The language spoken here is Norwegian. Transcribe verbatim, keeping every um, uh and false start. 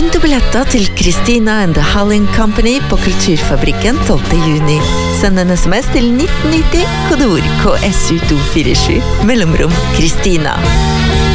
Vinn du billetter til Christina and the Halling Company på Kulturfabrikken tolvte juni. Send en sms til nitten nitti, kodeord K S U to fire sju, mellomrom Christina.